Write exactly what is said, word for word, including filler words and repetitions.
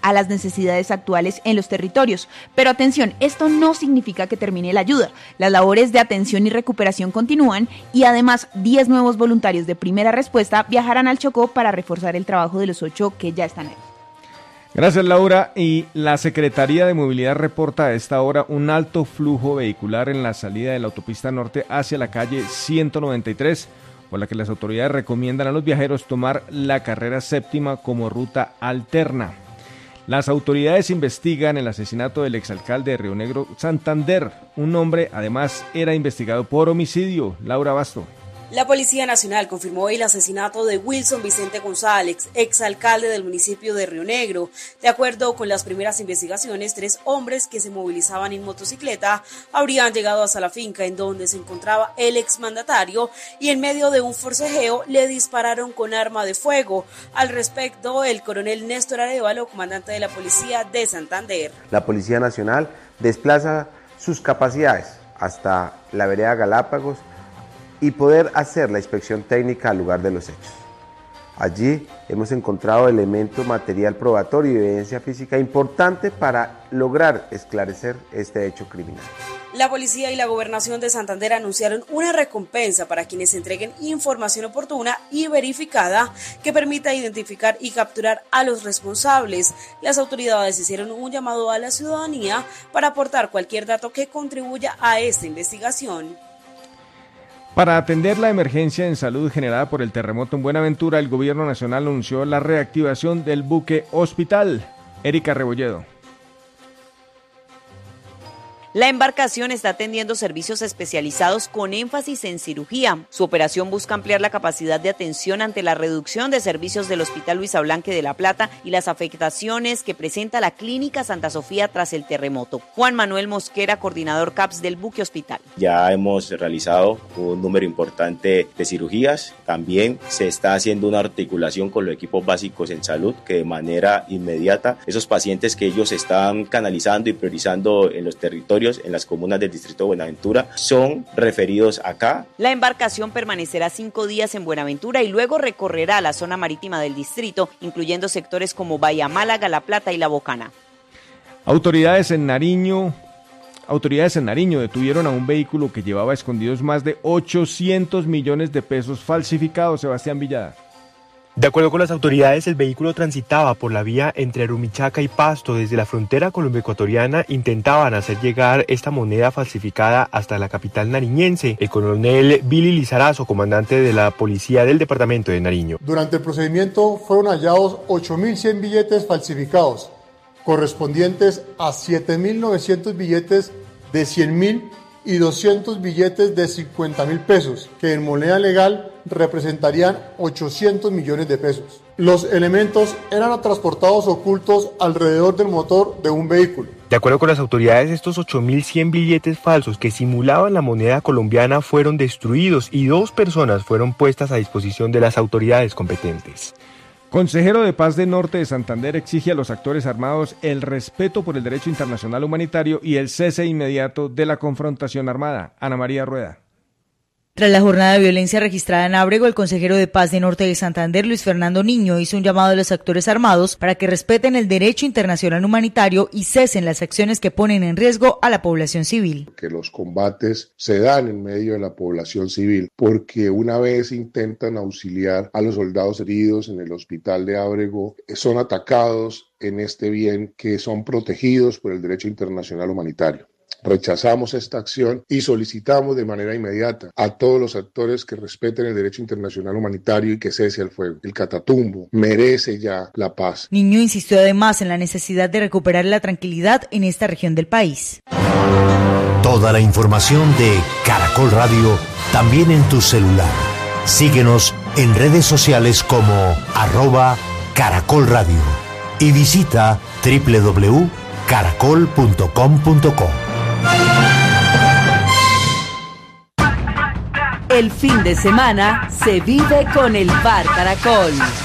a las necesidades actuales en los territorios. Pero atención, esto no significa que termine la ayuda. Las labores de atención y recuperación continúan y además diez nuevos voluntarios de primera respuesta viajarán al Chocó para reforzar el trabajo de los ocho que ya están ahí. Gracias, Laura. Y la Secretaría de Movilidad reporta a esta hora un alto flujo vehicular en la salida de la autopista norte hacia la calle ciento noventa y tres, por la que las autoridades recomiendan a los viajeros tomar la carrera séptima como ruta alterna. Las autoridades investigan el asesinato del exalcalde de Río Negro, Santander. Un hombre, además, era investigado por homicidio. Laura Basto. La Policía Nacional confirmó hoy el asesinato de Wilson Vicente González, exalcalde del municipio de Río Negro. De acuerdo con las primeras investigaciones, tres hombres que se movilizaban en motocicleta habrían llegado hasta la finca en donde se encontraba el exmandatario y en medio de un forcejeo le dispararon con arma de fuego. Al respecto, el coronel Néstor Arévalo, comandante de la Policía de Santander. La Policía Nacional desplaza sus capacidades hasta la vereda Galápagos y poder hacer la inspección técnica al lugar de los hechos. Allí hemos encontrado elementos material probatorio y evidencia física importante para lograr esclarecer este hecho criminal. La policía y la gobernación de Santander anunciaron una recompensa para quienes entreguen información oportuna y verificada que permita identificar y capturar a los responsables. Las autoridades hicieron un llamado a la ciudadanía para aportar cualquier dato que contribuya a esta investigación. Para atender la emergencia en salud generada por el terremoto en Buenaventura, el gobierno nacional anunció la reactivación del buque hospital. Erika Rebolledo. La embarcación está atendiendo servicios especializados con énfasis en cirugía. Su operación busca ampliar la capacidad de atención ante la reducción de servicios del Hospital Luisa Blanque de La Plata y las afectaciones que presenta la Clínica Santa Sofía tras el terremoto. Juan Manuel Mosquera, coordinador C A P S del buque hospital. Ya hemos realizado un número importante de cirugías. También se está haciendo una articulación con los equipos básicos en salud que de manera inmediata esos pacientes que ellos están canalizando y priorizando en los territorios, en las comunas del distrito de Buenaventura, son referidos acá. La embarcación permanecerá cinco días en Buenaventura y luego recorrerá la zona marítima del distrito, incluyendo sectores como Bahía Málaga, La Plata y La Bocana. Autoridades en Nariño, autoridades en Nariño detuvieron a un vehículo que llevaba escondidos más de ochocientos millones de pesos falsificados. Sebastián Villada. De acuerdo con las autoridades, el vehículo transitaba por la vía entre Rumichaca y Pasto. Desde la frontera colombo-ecuatoriana intentaban hacer llegar esta moneda falsificada hasta la capital nariñense. El coronel Billy Lizarazo, comandante de la policía del departamento de Nariño. Durante el procedimiento fueron hallados ocho mil cien billetes falsificados, correspondientes a siete mil novecientos billetes de cien mil y doscientos billetes de cincuenta mil pesos, que en moneda legal representarían ochocientos millones de pesos. Los elementos eran transportados ocultos alrededor del motor de un vehículo. De acuerdo con las autoridades, estos ocho mil cien billetes falsos que simulaban la moneda colombiana fueron destruidos y dos personas fueron puestas a disposición de las autoridades competentes. Consejero de Paz de Norte de Santander exige a los actores armados el respeto por el derecho internacional humanitario y el cese inmediato de la confrontación armada. Ana María Rueda. Tras la jornada de violencia registrada en Ábrego, el consejero de Paz de Norte de Santander, Luis Fernando Niño, hizo un llamado a los actores armados para que respeten el derecho internacional humanitario y cesen las acciones que ponen en riesgo a la población civil. Que los combates se dan en medio de la población civil, porque una vez intentan auxiliar a los soldados heridos en el hospital de Ábrego, son atacados en este bien que son protegidos por el derecho internacional humanitario. Rechazamos esta acción y solicitamos de manera inmediata a todos los actores que respeten el derecho internacional humanitario y que cese el fuego. El Catatumbo merece ya la paz. Niño insistió además en la necesidad de recuperar la tranquilidad en esta región del país. Toda la información de Caracol Radio también en tu celular. Síguenos en redes sociales como arroba Caracol Radio y visita doble u doble u doble u punto caracol punto com punto co. El fin de semana se vive con el Bar Caracol.